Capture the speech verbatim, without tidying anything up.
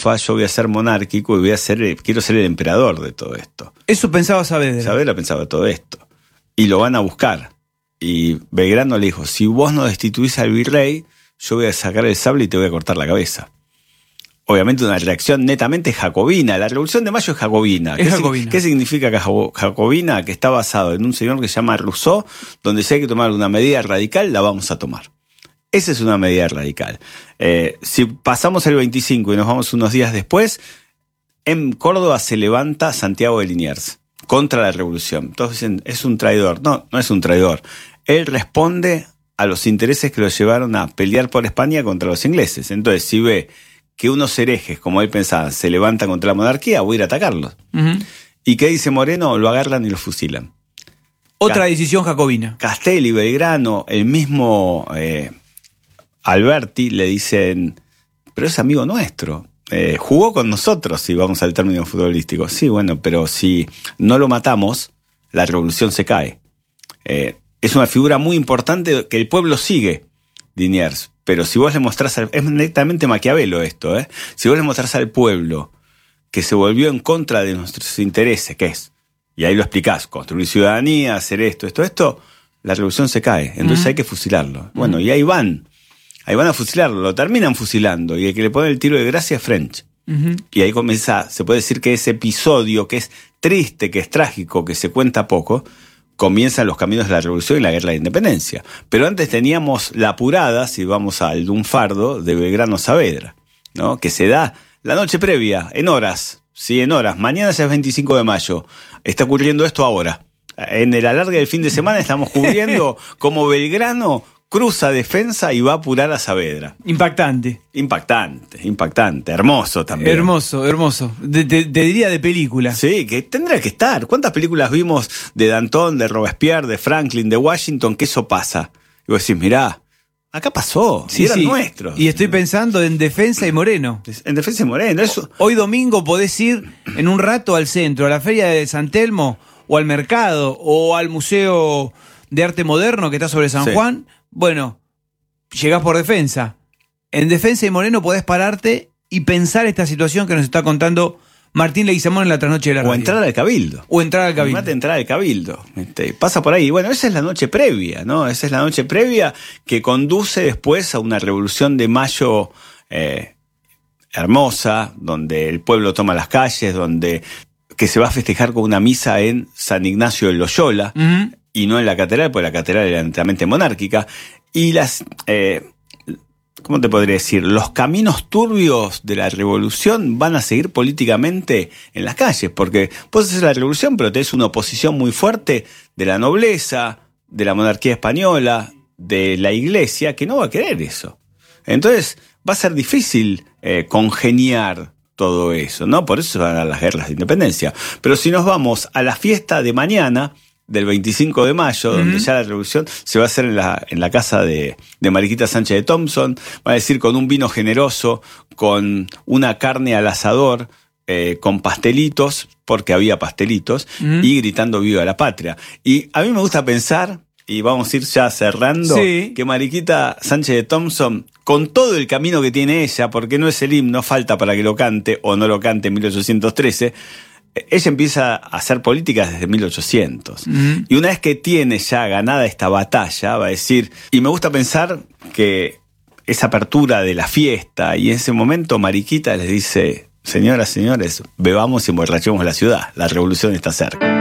triunfa, yo voy a ser monárquico y voy a ser, quiero ser el emperador de todo esto. Eso pensaba Saavedra. Saavedra pensaba todo esto. Y lo van a buscar. Y Belgrano le dijo, si vos no destituís al virrey, yo voy a sacar el sable y te voy a cortar la cabeza. Obviamente una reacción netamente jacobina. La Revolución de Mayo es jacobina. Es ¿Qué, jacobina. ¿Qué significa jacobina? Que está basado en un señor que se llama Rousseau, donde si hay que tomar una medida radical, la vamos a tomar. Esa es una medida radical. Eh, si pasamos el veinticinco y nos vamos unos días después, en Córdoba se levanta Santiago de Liniers contra la revolución. Entonces dicen, es un traidor. No, no es un traidor. Él responde a los intereses que lo llevaron a pelear por España contra los ingleses. Entonces, si ve que unos herejes, como él pensaba, se levantan contra la monarquía, voy a ir a atacarlos. Uh-huh. ¿Y qué dice Moreno? Lo agarran y lo fusilan. Otra Cast- decisión jacobina. Castelli, Belgrano, el mismo eh, Alberti le dicen, pero es amigo nuestro. Eh, jugó con nosotros, si vamos al término futbolístico. Sí, bueno, pero si no lo matamos, la revolución se cae. Eh, es una figura muy importante que el pueblo sigue, Liniers. Pero si vos le mostrás, al, es netamente Maquiavelo esto, ¿eh? Si vos le mostrás al pueblo que se volvió en contra de nuestros intereses, ¿qué es? Y ahí lo explicás, construir ciudadanía, hacer esto, esto, esto, la revolución se cae, entonces uh-huh. hay que fusilarlo. Uh-huh. Bueno, y ahí van, ahí van a fusilarlo, lo terminan fusilando, y el que le pone el tiro de gracia es French. Uh-huh. Y ahí comienza, se puede decir que ese episodio que es triste, que es trágico, que se cuenta poco, comienzan los caminos de la revolución y la guerra de independencia. Pero antes teníamos la apurada, si vamos al lunfardo, de Belgrano Saavedra, ¿no? Que se da la noche previa, en horas, sí, en horas. Mañana ya es veinticinco de mayo. Está ocurriendo esto ahora. En el alargue del fin de semana estamos cubriendo cómo Belgrano cruza defensa y va a apurar a Saavedra. Impactante. Impactante, impactante. Hermoso también. Hermoso, hermoso. Te diría de película. Sí, que tendrá que estar. ¿Cuántas películas vimos de Danton, de Robespierre, de Franklin, de Washington, que eso pasa? Y vos decís, mirá, acá pasó. Sí, y eran sí. nuestros. Y estoy pensando en Defensa y Moreno. En Defensa y Moreno. Eso. Hoy domingo podés ir en un rato al centro, a la Feria de San Telmo, o al mercado, o al Museo de Arte Moderno que está sobre San sí. Juan. Bueno, llegás por Defensa. En Defensa y Moreno podés pararte y pensar esta situación que nos está contando Martín Leguizamón en la trasnoche de la radio. O entrar al Cabildo. O entrar al Cabildo. Mate entrar al Cabildo. Este, pasa por ahí. Bueno, esa es la noche previa, ¿no? Esa es la noche previa que conduce después a una revolución de mayo eh, hermosa, donde el pueblo toma las calles, donde que se va a festejar con una misa en San Ignacio de Loyola. Uh-huh. Y no en la catedral, porque la catedral era netamente monárquica. Y las, eh, ¿cómo te podría decir? Los caminos turbios de la revolución van a seguir políticamente en las calles, porque vos haces la revolución, pero tenés una oposición muy fuerte de la nobleza, de la monarquía española, de la iglesia, que no va a querer eso. Entonces va a ser difícil eh, congeniar todo eso, ¿no? Por eso van a las guerras de independencia. Pero si nos vamos a la fiesta de mañana, del veinticinco de mayo, uh-huh. donde ya la revolución se va a hacer en la, en la casa de, de Mariquita Sánchez de Thompson, va a decir con un vino generoso, con una carne al asador, eh, con pastelitos, porque había pastelitos, uh-huh. y gritando viva la patria. Y a mí me gusta pensar, y vamos a ir ya cerrando, sí. que Mariquita Sánchez de Thompson, con todo el camino que tiene ella, porque no es el himno, falta para que lo cante, o no lo cante en mil ochocientos trece, ella empieza a hacer política desde mil ochocientos. Uh-huh. Y una vez que tiene ya ganada esta batalla, va a decir, y me gusta pensar que esa apertura de la fiesta, y en ese momento Mariquita les dice, señoras, señores, bebamos y emborrachemos la ciudad, la revolución está cerca.